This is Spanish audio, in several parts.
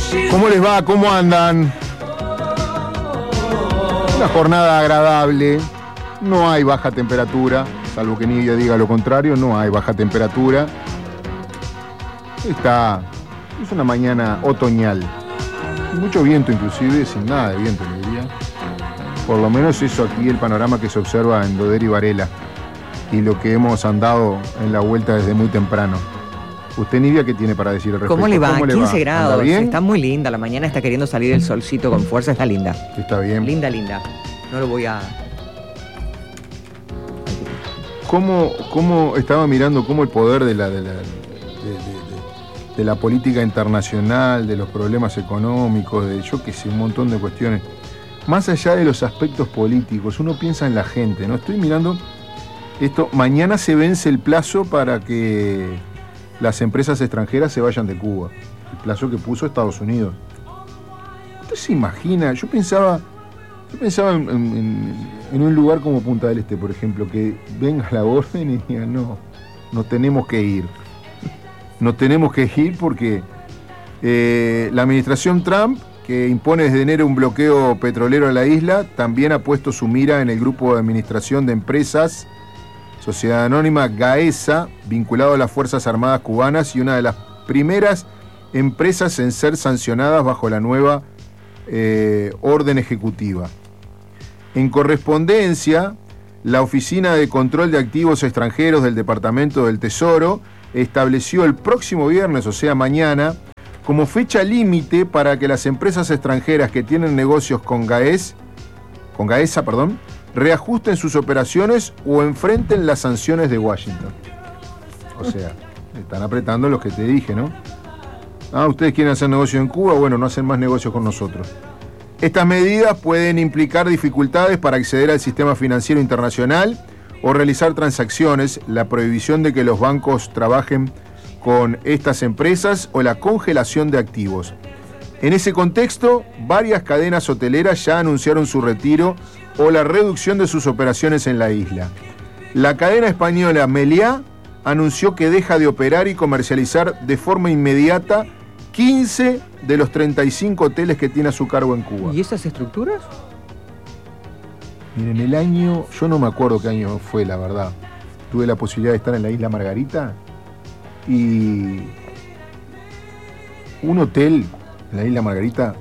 ¿Cómo les va? ¿Cómo andan? Una jornada agradable. No hay baja temperatura, salvo que Nidia diga lo contrario, no hay baja temperatura. Es una mañana otoñal. Mucho viento inclusive, sin nada de viento, le diría. Por lo menos eso aquí, el panorama que se observa en Loder y Varela. Y lo que hemos andado en la vuelta desde muy temprano. ¿Usted, Nidia, qué tiene para decir al respecto? ¿Cómo le va? 15 grados. ¿Anda bien? Está muy linda. La mañana está queriendo salir el solcito con fuerza. Está linda. Está bien. Linda, linda. No lo voy a... ¿Cómo estaba mirando cómo el poder de la política internacional, de los problemas económicos, de yo qué sé, un montón de cuestiones? Más allá de los aspectos políticos, uno piensa en la gente, ¿no? Estoy mirando esto. Mañana se vence el plazo para que las empresas extranjeras se vayan de Cuba. El plazo que puso Estados Unidos. ¿Usted se imagina? Yo pensaba en un lugar como Punta del Este, por ejemplo, que venga la orden y diga, no tenemos que ir. No tenemos que ir porque la administración Trump, que impone desde enero un bloqueo petrolero a la isla, también ha puesto su mira en el grupo de administración de empresas, Sociedad Anónima GAESA, vinculado a las Fuerzas Armadas cubanas y una de las primeras empresas en ser sancionadas bajo la nueva orden ejecutiva. En correspondencia, la Oficina de Control de Activos Extranjeros del Departamento del Tesoro estableció el próximo viernes, o sea mañana, como fecha límite para que las empresas extranjeras que tienen negocios con GAESA, reajusten sus operaciones o enfrenten las sanciones de Washington. O sea, están apretando los que te dije, ¿no? Ustedes quieren hacer negocio en Cuba, bueno, no hacen más negocio con nosotros. Estas medidas pueden implicar dificultades para acceder al sistema financiero internacional o realizar transacciones, la prohibición de que los bancos trabajen con estas empresas o la congelación de activos. En ese contexto, varias cadenas hoteleras ya anunciaron su retiro o la reducción de sus operaciones en la isla. La cadena española Meliá anunció que deja de operar y comercializar de forma inmediata 15 de los 35 hoteles que tiene a su cargo en Cuba. ¿Y esas estructuras? Miren, el año, yo no me acuerdo qué año fue, la verdad. Tuve la posibilidad de estar en la isla Margarita y un hotel en la isla Margarita,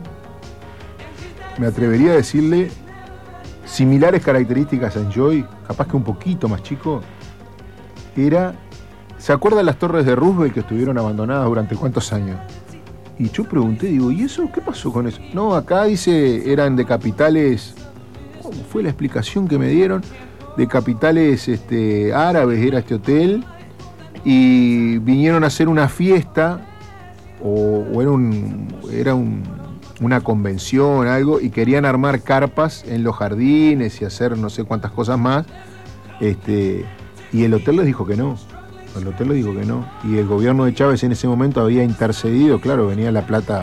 me atrevería a decirle, similares características a Enjoy, capaz que un poquito más chico, era... ¿Se acuerdan las torres de Roosevelt que estuvieron abandonadas durante cuántos años? Y yo pregunté, digo, ¿y eso? ¿Qué pasó con eso? No, acá dice, eran de capitales... ¿Cómo fue la explicación que me dieron? De capitales árabes era este hotel, y vinieron a hacer una fiesta, o era una convención, algo, y querían armar carpas en los jardines y hacer no sé cuántas cosas más, y el hotel les dijo que no. El hotel le dijo que no. Y el gobierno de Chávez en ese momento había intercedido, claro, venía la plata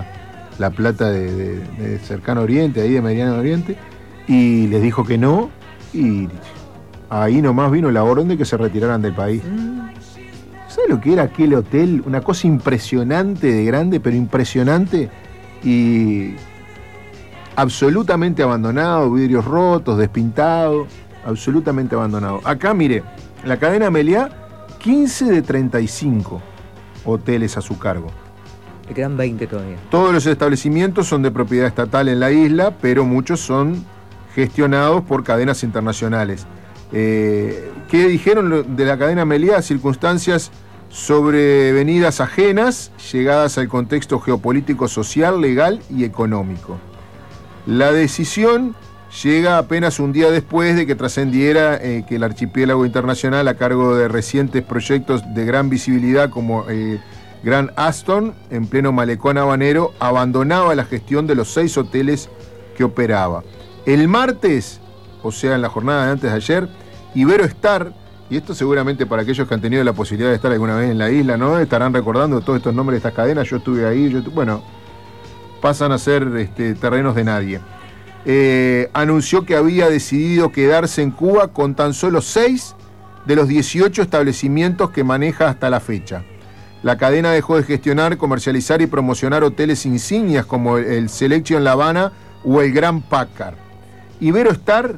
de Cercano Oriente, ahí de Mediano Oriente, y les dijo que no, y ahí nomás vino la orden de que se retiraran del país. ¿Sabes lo que era aquel hotel? Una cosa impresionante de grande, pero impresionante, y absolutamente abandonado, vidrios rotos, despintado, absolutamente abandonado. Acá, mire, la cadena Meliá, 15 de 35 hoteles a su cargo. Le quedan 20 todavía. Todos los establecimientos son de propiedad estatal en la isla, pero muchos son gestionados por cadenas internacionales. ¿Qué dijeron de la cadena Meliá? Circunstancias sobrevenidas ajenas, llegadas al contexto geopolítico, social, legal y económico. La decisión llega apenas un día después de que trascendiera que el archipiélago internacional, a cargo de recientes proyectos de gran visibilidad como Gran Aston, en pleno malecón habanero, abandonaba la gestión de los 6 hoteles que operaba. El martes, o sea, en la jornada de antes de ayer, Iberoestar, y esto seguramente para aquellos que han tenido la posibilidad de estar alguna vez en la isla, ¿no? Estarán recordando todos estos nombres de estas cadenas. Yo estuve ahí, bueno, pasan a ser terrenos de nadie. Anunció que había decidido quedarse en Cuba con tan solo 6 de los 18 establecimientos que maneja hasta la fecha. La cadena dejó de gestionar, comercializar y promocionar hoteles insignias como el Selection La Habana o el Grand Packard. Iberostar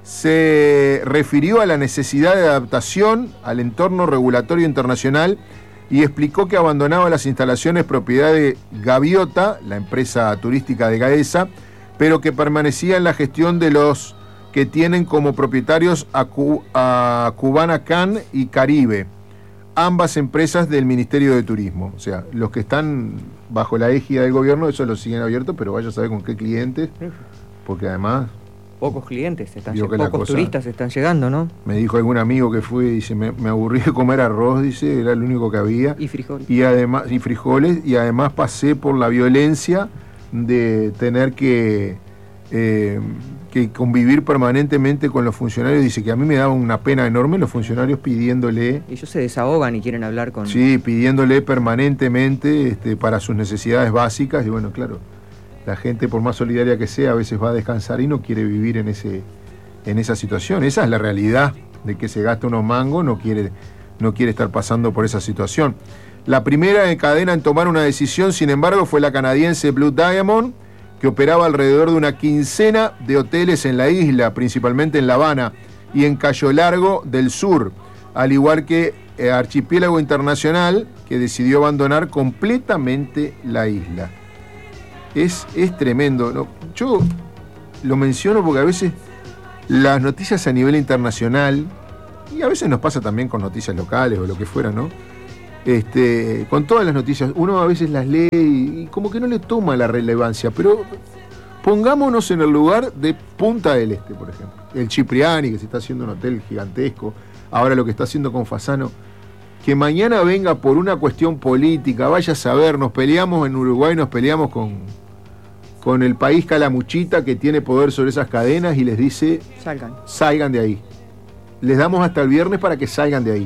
se refirió a la necesidad de adaptación al entorno regulatorio internacional y explicó que abandonaba las instalaciones propiedad de Gaviota, la empresa turística de Gaesa, pero que permanecía en la gestión de los que tienen como propietarios a Cubana Can y Caribe, ambas empresas del Ministerio de Turismo. O sea, los que están bajo la égida del gobierno, eso lo siguen abiertos, pero vaya a saber con qué clientes, porque además... Pocos clientes, pocos turistas están llegando, ¿no? Me dijo algún amigo que fue, dice, me aburrí de comer arroz, dice, era el único que había. Y frijoles. Y frijoles, y además pasé por la violencia de tener que convivir permanentemente con los funcionarios. Dice que a mí me daba una pena enorme los funcionarios pidiéndole... Ellos se desahogan y quieren hablar con... Sí, pidiéndole permanentemente para sus necesidades básicas, y bueno, claro... La gente, por más solidaria que sea, a veces va a descansar y no quiere vivir en esa situación. Esa es la realidad de que se gasta unos mangos, no quiere estar pasando por esa situación. La primera en cadena en tomar una decisión, sin embargo, fue la canadiense Blue Diamond, que operaba alrededor de una quincena de hoteles en la isla, principalmente en La Habana y en Cayo Largo del Sur, al igual que Archipiélago Internacional, que decidió abandonar completamente la isla. Es tremendo, ¿no? Yo lo menciono porque a veces las noticias a nivel internacional, y a veces nos pasa también con noticias locales o lo que fuera, ¿no? Con todas las noticias, uno a veces las lee y como que no le toma la relevancia, pero pongámonos en el lugar de Punta del Este, por ejemplo. El Cipriani, que se está haciendo un hotel gigantesco, ahora lo que está haciendo con Fasano. Que mañana venga por una cuestión política, vaya a saber, nos peleamos en Uruguay, nos peleamos con el país Calamuchita que tiene poder sobre esas cadenas y les dice, salgan de ahí. Les damos hasta el viernes para que salgan de ahí.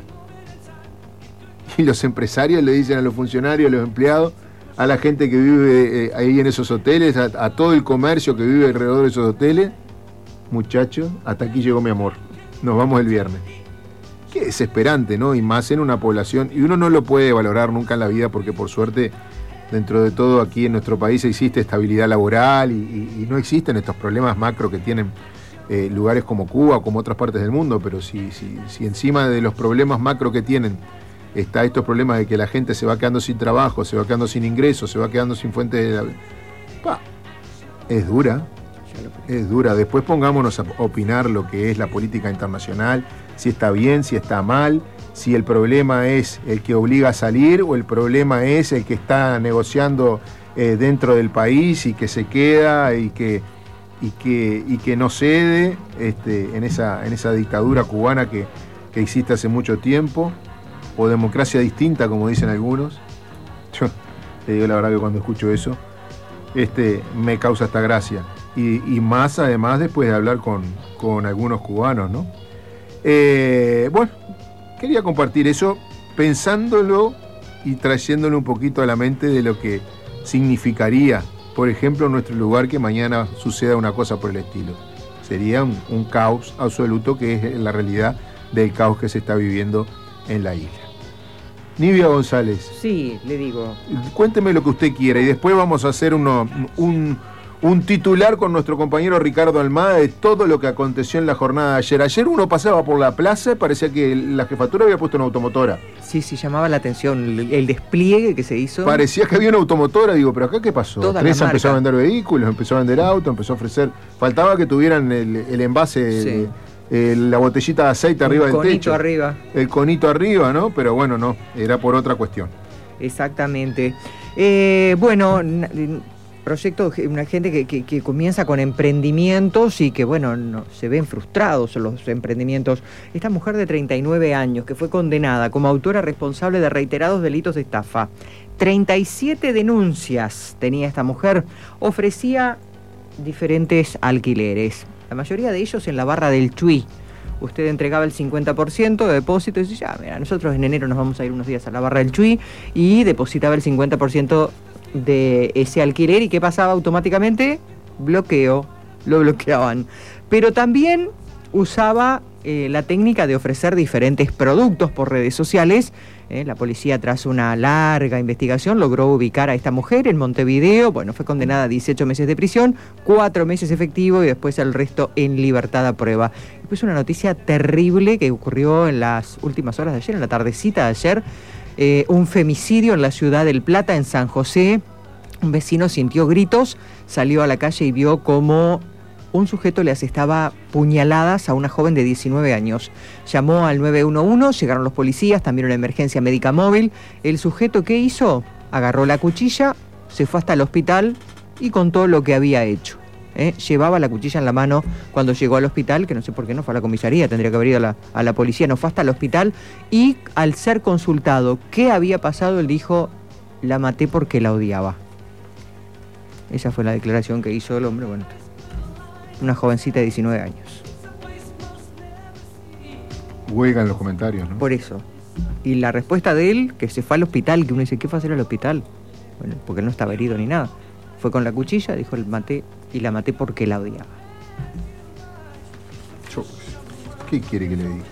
Y los empresarios le dicen a los funcionarios, a los empleados, a la gente que vive ahí en esos hoteles, a todo el comercio que vive alrededor de esos hoteles, muchachos, hasta aquí llegó mi amor, nos vamos el viernes. Qué desesperante, ¿no? Y más en una población, y uno no lo puede valorar nunca en la vida porque por suerte, dentro de todo aquí en nuestro país existe estabilidad laboral y no existen estos problemas macro que tienen lugares como Cuba o como otras partes del mundo, pero si encima de los problemas macro que tienen está estos problemas de que la gente se va quedando sin trabajo, se va quedando sin ingresos, se va quedando sin fuente de... Es dura. Es dura. Después pongámonos a opinar lo que es la política internacional, si está bien, si está mal, si el problema es el que obliga a salir o el problema es el que está negociando dentro del país y que se queda y que no cede en esa dictadura cubana que existe hace mucho tiempo, o democracia distinta, como dicen algunos. Yo te digo la verdad que cuando escucho eso, me causa esta gracia. Y más además después de hablar con algunos cubanos, ¿no? Bueno, quería compartir eso pensándolo y trayéndolo un poquito a la mente de lo que significaría, por ejemplo, en nuestro lugar que mañana suceda una cosa por el estilo. Sería un caos absoluto, que es la realidad del caos que se está viviendo en la isla. Nivia González. Sí, le digo. Cuénteme lo que usted quiera y después vamos a hacer un titular con nuestro compañero Ricardo Almada de todo lo que aconteció en la jornada de ayer. Ayer uno pasaba por la plaza y parecía que la jefatura había puesto una automotora. Sí, llamaba la atención el despliegue que se hizo. Parecía que había una automotora, digo, pero acá ¿qué pasó? Teresa empezó a vender vehículos, empezó a vender autos, empezó a ofrecer... Faltaba que tuvieran el envase... Sí. La botellita de aceite arriba del techo. El conito arriba, ¿no? Pero bueno, no, era por otra cuestión. Exactamente. Proyecto, una gente que comienza con emprendimientos y que, bueno, no, se ven frustrados los emprendimientos. Esta mujer de 39 años que fue condenada como autora responsable de reiterados delitos de estafa. 37 denuncias tenía esta mujer. Ofrecía diferentes alquileres. La mayoría de ellos en la barra del Chuy. Usted entregaba el 50% de depósito y decía, mira, nosotros en enero nos vamos a ir unos días a la barra del Chuy, y depositaba el 50% de ese alquiler. ¿Y qué pasaba automáticamente? Bloqueo, lo bloqueaban. Pero también usaba la técnica de ofrecer diferentes productos por redes sociales. La policía, tras una larga investigación, logró ubicar a esta mujer en Montevideo. Bueno, fue condenada a 18 meses de prisión, 4 meses efectivo y después el resto en libertad a prueba. Después una noticia terrible que ocurrió en las últimas horas de ayer, en la tardecita de ayer. Un femicidio en la ciudad del Plata, en San José. Un vecino sintió gritos, salió a la calle y vio cómo un sujeto le asestaba puñaladas a una joven de 19 años. Llamó al 911, llegaron los policías, también una emergencia médica móvil. El sujeto, ¿qué hizo? Agarró la cuchilla, se fue hasta el hospital y contó lo que había hecho. Llevaba la cuchilla en la mano cuando llegó al hospital, que no sé por qué no fue a la comisaría, tendría que haber ido a la policía, no fue hasta el hospital, y al ser consultado qué había pasado, él dijo: la maté porque la odiaba. Esa fue la declaración que hizo el hombre, bueno, una jovencita de 19 años. Huelga en los comentarios, ¿no? Por eso. Y la respuesta de él, que se fue al hospital, que uno dice, ¿qué fue a hacer al hospital? Bueno, porque no estaba herido ni nada. Fue con la cuchilla, dijo, la maté porque la odiaba. ¿Qué quiere que le diga?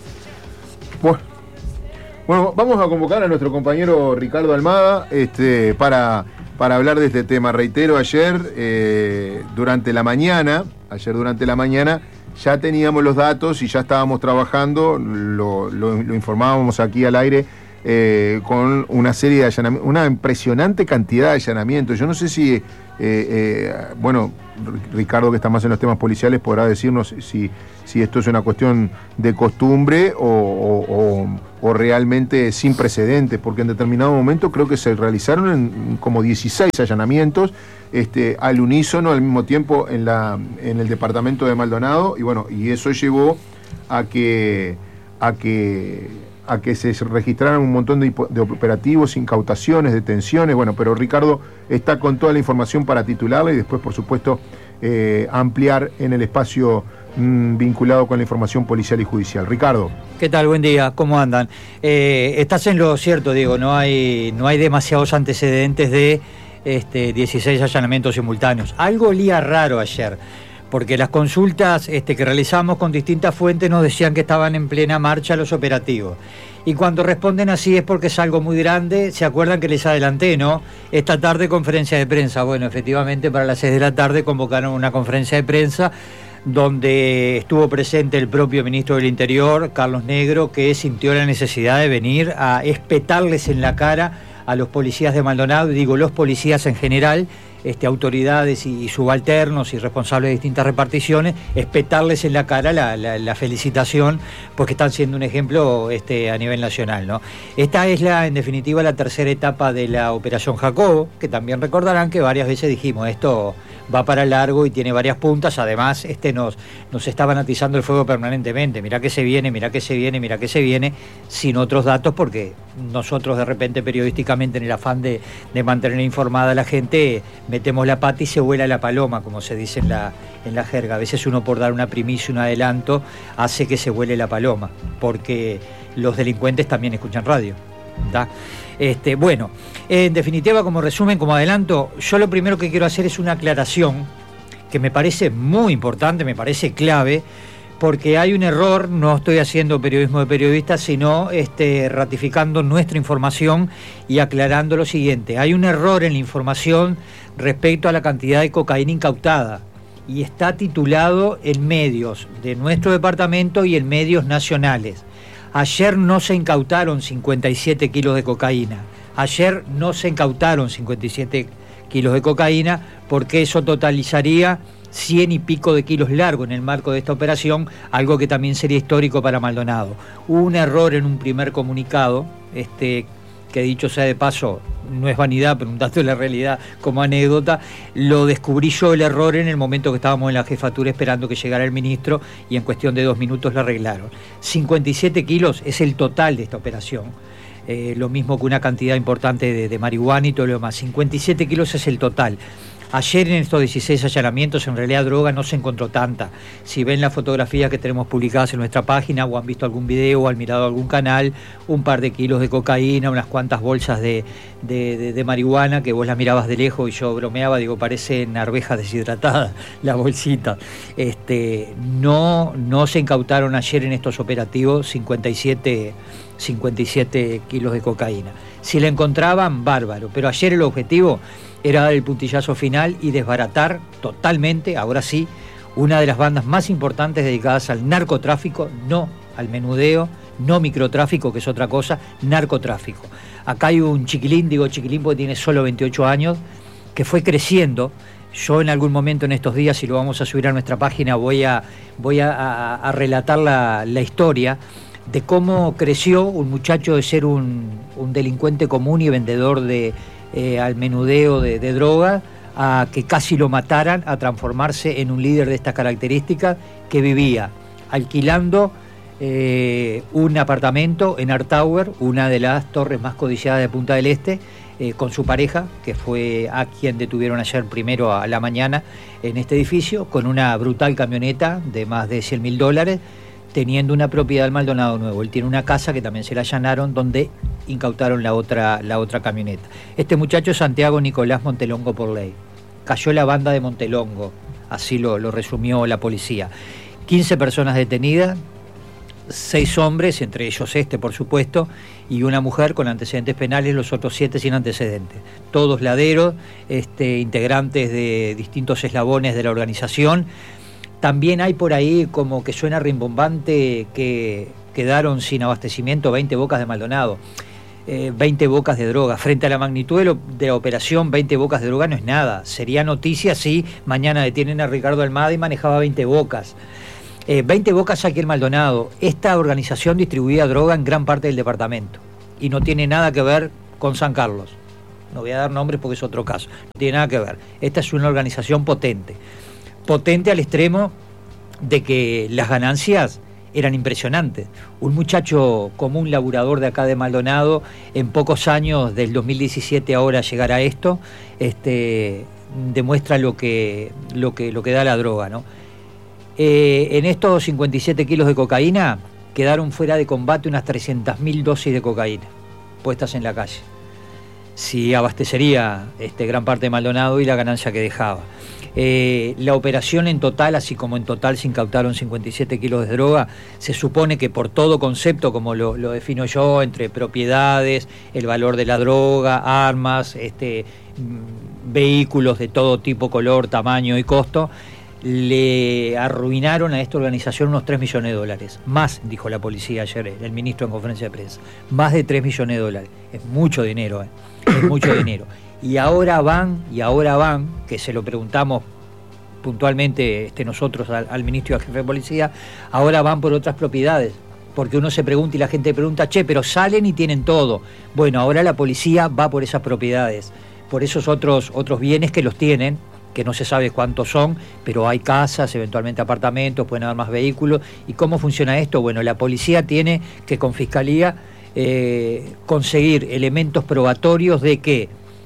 Bueno, vamos a convocar a nuestro compañero Ricardo Almada para hablar de este tema. Reitero, ayer durante la mañana ya teníamos los datos y ya estábamos trabajando, lo informábamos aquí al aire, con una serie de allanamientos, una impresionante cantidad de allanamientos. Yo no sé si, Ricardo, que está más en los temas policiales, podrá decirnos si esto es una cuestión de costumbre o realmente sin precedentes, porque en determinado momento creo que se realizaron como 16 allanamientos al unísono al mismo tiempo en el departamento de Maldonado, y eso llevó a que se registraran un montón de operativos, incautaciones, detenciones. Pero Ricardo está con toda la información para titularla y después, por supuesto, ampliar en el espacio vinculado con la información policial y judicial. Ricardo. ¿Qué tal? Buen día, ¿cómo andan? Estás en lo cierto, Diego, no hay demasiados antecedentes de 16 allanamientos simultáneos. Algo olía raro ayer, porque las consultas que realizamos con distintas fuentes nos decían que estaban en plena marcha los operativos. Y cuando responden así es porque es algo muy grande. ¿Se acuerdan que les adelanté, no? Esta tarde conferencia de prensa. Bueno, efectivamente para las 6 de la tarde convocaron una conferencia de prensa donde estuvo presente el propio ministro del Interior, Carlos Negro, que sintió la necesidad de venir a espetarles en la cara a los policías de Maldonado, y digo los policías en general, autoridades y subalternos y responsables de distintas reparticiones, espetarles en la cara la felicitación, porque están siendo un ejemplo a nivel nacional, ¿no? Esta es en definitiva la tercera etapa de la Operación Jacobo, que también recordarán que varias veces dijimos, esto va para largo y tiene varias puntas. Además, nos estaban atizando el fuego permanentemente, mirá que se viene, sin otros datos, porque nosotros de repente periodísticamente, en el afán de mantener informada a la gente, metemos la pata y se vuela la paloma, como se dice en la jerga. A veces uno, por dar una primicia, un adelanto, hace que se vuele la paloma, porque los delincuentes también escuchan radio, ¿tá? En definitiva, como resumen, como adelanto, yo lo primero que quiero hacer es una aclaración que me parece muy importante, me parece clave, porque hay un error. No estoy haciendo periodismo de periodistas, sino ratificando nuestra información y aclarando lo siguiente. Hay un error en la información respecto a la cantidad de cocaína incautada, y está titulado en medios de nuestro departamento y en medios nacionales. Ayer no se incautaron 57 kilos de cocaína. Ayer no se incautaron 57 kilos de cocaína, porque eso totalizaría 100 y pico de kilos largo en el marco de esta operación, algo que también sería histórico para Maldonado. Hubo un error en un primer comunicado, que dicho sea de paso, no es vanidad, pero un dato de la realidad como anécdota. Lo descubrí yo, el error, en el momento que estábamos en la jefatura esperando que llegara el ministro, y en cuestión de 2 minutos lo arreglaron. 57 kilos es el total de esta operación. Lo mismo que una cantidad importante de marihuana y todo lo demás. 57 kilos es el total. Ayer en estos 16 allanamientos en realidad droga no se encontró tanta. Si ven las fotografías que tenemos publicadas en nuestra página o han visto algún video o han mirado algún canal, un par de kilos de cocaína, unas cuantas bolsas de marihuana que vos las mirabas de lejos y yo bromeaba, digo, parecen arvejas deshidratadas las bolsitas. No se incautaron ayer en estos operativos 57 kilos de cocaína. Si la encontraban, bárbaro, pero ayer el objetivo era dar el puntillazo final y desbaratar totalmente, ahora sí, una de las bandas más importantes dedicadas al narcotráfico, no al menudeo, no microtráfico, que es otra cosa, narcotráfico. Acá hay un chiquilín, digo chiquilín porque tiene solo 28 años, que fue creciendo. Yo en algún momento en estos días, si lo vamos a subir a nuestra página, voy a relatar la historia de cómo creció un muchacho de ser un delincuente común y vendedor al menudeo de droga, a que casi lo mataran, a transformarse en un líder de estas características, que vivía alquilando un apartamento en Art Tower, una de las torres más codiciadas de Punta del Este, con su pareja, que fue a quien detuvieron ayer primero a la mañana en este edificio, con una brutal camioneta de más de $100.000, teniendo una propiedad del Maldonado Nuevo. Él tiene una casa que también se la allanaron, donde incautaron la otra camioneta. Este muchacho es Santiago Nicolás Montelongo por ley. Cayó la banda de Montelongo, así lo resumió la policía. 15 personas detenidas, 6 hombres, entre ellos por supuesto, y una mujer con antecedentes penales, los otros 7 sin antecedentes. Todos laderos, integrantes de distintos eslabones de la organización. También hay por ahí, como que suena rimbombante, que quedaron sin abastecimiento 20 bocas de Maldonado, 20 bocas de droga. Frente a la magnitud de la operación, 20 bocas de droga no es nada. Sería noticia si mañana detienen a Ricardo Almada y manejaba 20 bocas. 20 bocas aquí en Maldonado. Esta organización distribuía droga en gran parte del departamento y no tiene nada que ver con San Carlos. No voy a dar nombres porque es otro caso. No tiene nada que ver. Esta es una organización potente al extremo de que las ganancias eran impresionantes. Un muchacho común, laburador de acá de Maldonado, en pocos años, del 2017 ahora llegar a esto, demuestra lo que da la droga, ¿no? En estos 57 kilos de cocaína quedaron fuera de combate unas 300.000 dosis de cocaína puestas en la calle. Si abastecería gran parte de Maldonado y la ganancia que dejaba. La operación en total, así como en total se incautaron 57 kilos de droga, se supone que por todo concepto, como lo defino yo, entre propiedades, el valor de la droga, armas, vehículos de todo tipo, color, tamaño y costo, le arruinaron a esta organización unos $3 millones. Más, dijo la policía ayer, el ministro en conferencia de prensa, más de $3 millones. Es mucho dinero, es mucho dinero. Y ahora van, que se lo preguntamos puntualmente nosotros al ministro y al jefe de policía, ahora van por otras propiedades, porque uno se pregunta y la gente pregunta, pero salen y tienen todo. Bueno, ahora la policía va por esas propiedades, por esos otros bienes que los tienen, que no se sabe cuántos son, pero hay casas, eventualmente apartamentos, pueden haber más vehículos. ¿Y cómo funciona esto? Bueno, la policía tiene que con fiscalía conseguir elementos probatorios de que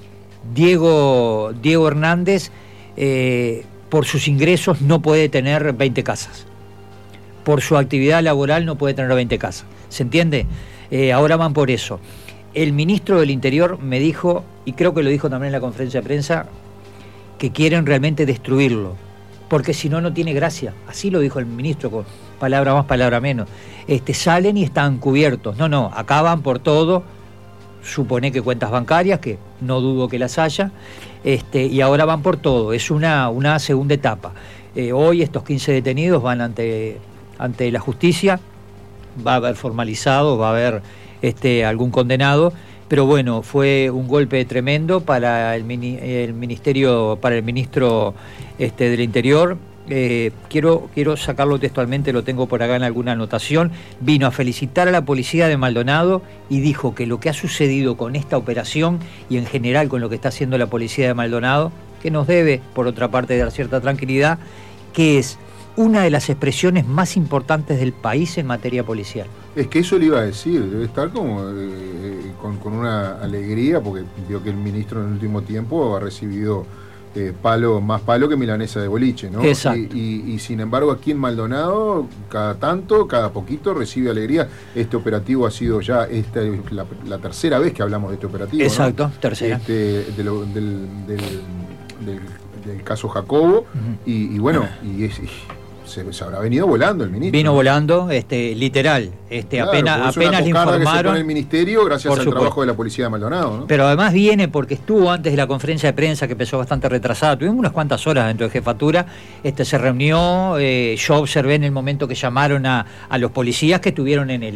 Diego Hernández, por sus ingresos, no puede tener 20 casas. Por su actividad laboral no puede tener 20 casas. ¿Se entiende? Ahora van por eso. El ministro del Interior me dijo, y creo que lo dijo también en la conferencia de prensa, que quieren realmente destruirlo, porque si no, no tiene gracia. Así lo dijo el ministro, con palabra más, palabra menos. Salen y están cubiertos. No, acá van por todo. Supone que cuentas bancarias, que no dudo que las haya, y ahora van por todo. Es una segunda etapa. Hoy estos 15 detenidos van ante la justicia, va a haber formalizado, va a haber algún condenado, pero bueno, fue un golpe tremendo para el ministerio, para el ministro del Interior. Quiero sacarlo textualmente, lo tengo por acá en alguna anotación. Vino a felicitar a la policía de Maldonado y dijo que lo que ha sucedido con esta operación y en general con lo que está haciendo la policía de Maldonado, que nos debe, por otra parte, dar cierta tranquilidad, que es una de las expresiones más importantes del país en materia policial. Es que eso le iba a decir, debe estar como con una alegría, porque vio que el ministro en el último tiempo ha recibido más palo que milanesa de boliche, ¿no? Exacto. Y sin embargo aquí en Maldonado, cada poquito recibe alegría. Este operativo ha sido ya la tercera vez que hablamos de este operativo. Exacto, ¿no? tercera. Del caso Jacobo. Y bueno, se habrá venido volando el ministro. Vino volando, literal. Claro, apenas le que se informaron. pone el ministerio gracias por al supuesto. trabajo de la policía de Maldonado, ¿no? Pero además viene porque estuvo antes de la conferencia de prensa, que empezó bastante retrasada. Tuvimos unas cuantas horas dentro de jefatura. Se reunió. Yo observé en el momento que llamaron a los policías que estuvieron en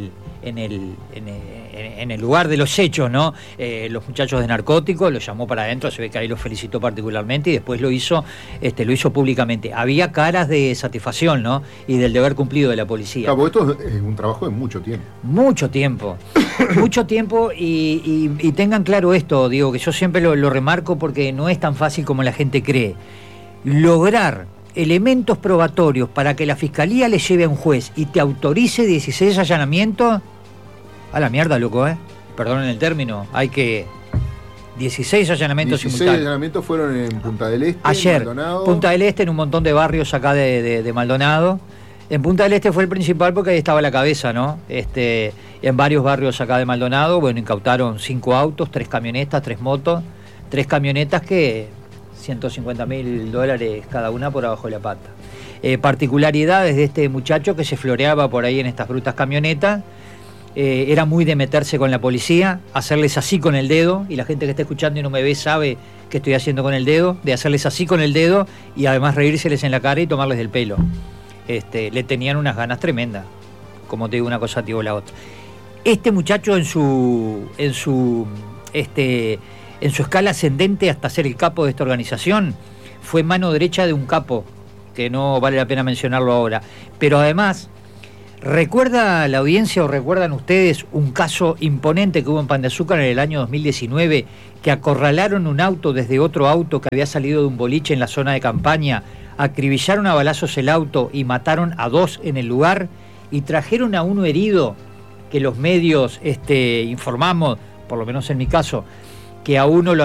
el lugar de los hechos, ¿no? Los muchachos de narcóticos, los llamó para adentro, se ve que ahí los felicitó particularmente y después lo hizo públicamente. Había caras de satisfacción, ¿no? Y del deber cumplido de la policía. Claro, esto es un trabajo de mucho tiempo. Mucho tiempo. Mucho tiempo y tengan claro esto, digo, que yo siempre lo remarco porque no es tan fácil como la gente cree. Lograr elementos probatorios para que la fiscalía le lleve a un juez y te autorice 16 allanamientos. A la mierda, loco, Perdonen el término. Hay que... 16 allanamientos 16 simultáneos. allanamientos fueron en Punta del Este, ayer, Maldonado. Punta del Este, en un montón de barrios acá de Maldonado. En Punta del Este fue el principal porque ahí estaba la cabeza, ¿no? En varios barrios acá de Maldonado, bueno, incautaron 5 autos, 3 camionetas, 3 motos, 3 camionetas que $150.000 cada una por abajo de la pata. Particularidades de este muchacho que se floreaba por ahí en estas brutas camionetas. Era muy de meterse con la policía, hacerles así con el dedo, y la gente que está escuchando y no me ve sabe qué estoy haciendo con el dedo, de hacerles así con el dedo y además reírseles en la cara y tomarles del pelo. Le tenían unas ganas tremendas, como te digo una cosa, te digo la otra. Este muchacho en su escala ascendente hasta ser el capo de esta organización, fue mano derecha de un capo, que no vale la pena mencionarlo ahora, pero además... ¿Recuerda la audiencia o recuerdan ustedes un caso imponente que hubo en Pan de Azúcar en el año 2019, que acorralaron un auto desde otro auto que había salido de un boliche en la zona de campaña, acribillaron a balazos el auto y mataron a 2 en el lugar y trajeron a uno herido, que los medios informamos, por lo menos en mi caso, que a uno lo